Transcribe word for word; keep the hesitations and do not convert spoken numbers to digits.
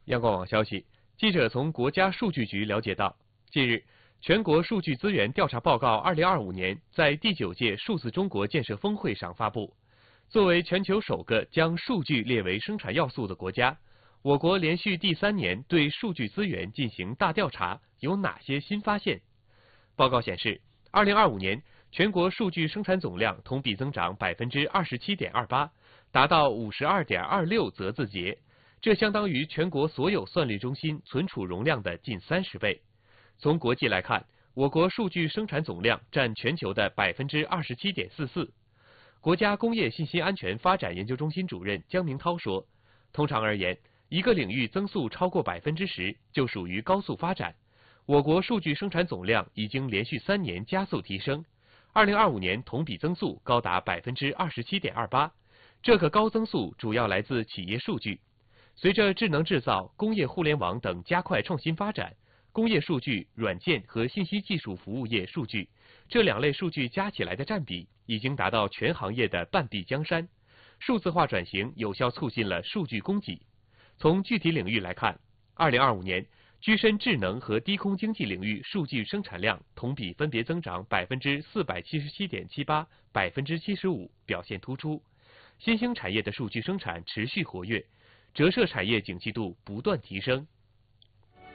央广网消息，记者从国家数据局了解到，近日，全国数据资源调查报告二零二五年在第九届数字中国建设峰会上发布。作为全球首个将数据列为生产要素的国家，我国连续第三年对数据资源进行大调查，有哪些新发现？报告显示，二零二五年全国数据生产总量同比增长百分之二十七点二八，达到五十二点二六则字节，这相当于全国所有算力中心存储容量的近三十倍。从国际来看，我国数据生产总量占全球的百分之二十七点四四。国家工业信息安全发展研究中心主任姜明涛说，通常而言，一个领域增速超过百分之十就属于高速发展。我国数据生产总量已经连续三年加速提升，二零二五年同比增速高达百分之二十七点二八。这个高增速主要来自企业数据。随着智能制造、工业互联网等加快创新发展，工业数据、软件和信息技术服务业数据这两类数据加起来的占比已经达到全行业的半壁江山。数字化转型有效促进了数据供给。从具体领域来看，二零二五年居身智能和低空经济领域数据生产量同比分别增长百分之四百七十七点七八、百分之七十五，表现突出。新兴产业的数据生产持续活跃，折射产业景气度不断提升。